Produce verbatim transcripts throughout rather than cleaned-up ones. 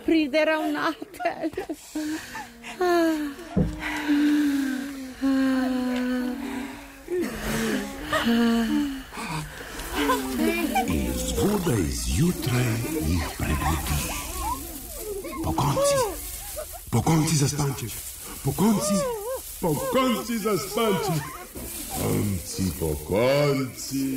pride ravnatelj. In zgodaj zjutraj jih prebudi. Pokonci, pokonci za spanček, pokonci, pokonci za spanček, konci, pokonci.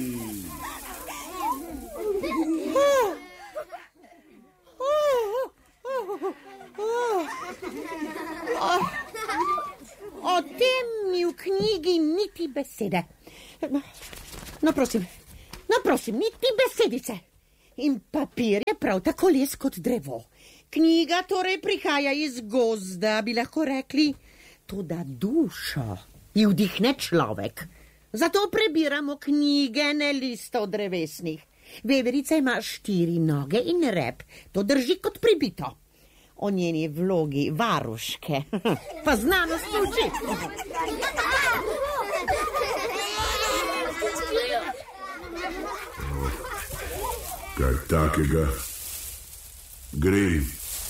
O tem ni v knjigi niti besede. No, prosim, no, prosim, niti besedice. In papir je prav tako les kot drevo. Knjiga torej prihaja iz gozda, bi lahko rekli, toda dušo ji vdihne človek. Zato prebiramo knjige, ne listov drevesnih. Veverica ima štiri noge in rep, to drži kot pribito. O njeni vlogi varuške pa znanost uči. Kaj takega? Grem.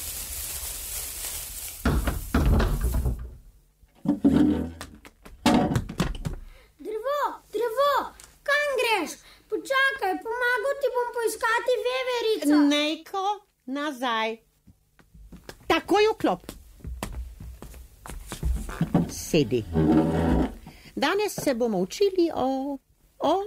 Drevo, drevo, kam greš? Počakaj, pomagal ti bom poiskati veverico. Nejko, nazaj. Takoj vklop. Sedi. Danes se bomo učili o, o